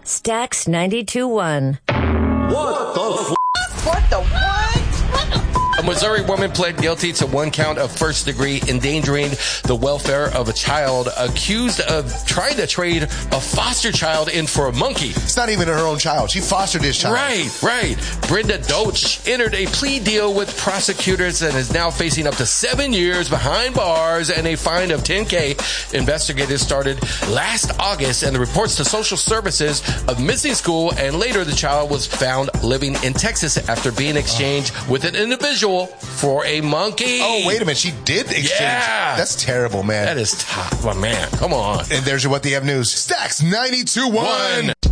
Stax 92.1. What the What the what? A Missouri woman pled guilty to one count of first-degree endangering the welfare of a child, accused of trying to trade a foster child in for a monkey. It's not even her own child. She fostered his child. Right. Brenda Doach entered a plea deal with prosecutors and is now facing up to 7 years behind bars and a fine of $10,000. Investigators started last August, and the reports to social services of missing school, and later the child was found living in Texas after being exchanged with an individual for a monkey. Oh, wait a minute. She did exchange. Yeah. That's terrible, man. That is tough, my man. Come on. And there's your What the F News. Stax 92.1.